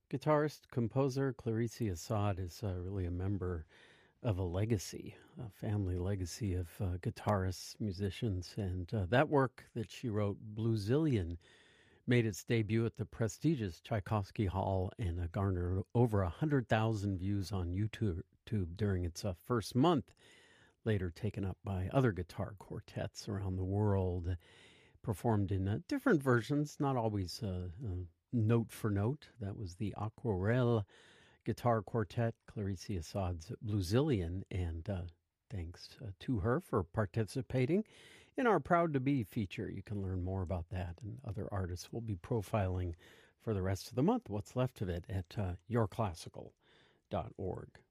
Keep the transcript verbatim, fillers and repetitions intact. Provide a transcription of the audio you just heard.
Guitarist, composer Clarice Assad is uh, really a member of a legacy, a family legacy of uh, guitarists, musicians, and uh, that work that she wrote, Bluezillion, made its debut at the prestigious Tchaikovsky Hall and uh, garnered over one hundred thousand views on YouTube during its uh, first month, later taken up by other guitar quartets around the world, performed in uh, different versions, not always uh, uh, note for note. That was the Aquarelle Guitar Quartet, Clarice Assad's Bluezillion, and uh, thanks uh, to her for participating in our Proud to Be feature. You can learn more about that and other artists we'll be profiling for the rest of the month, what's left of it, at uh, your classical dot org.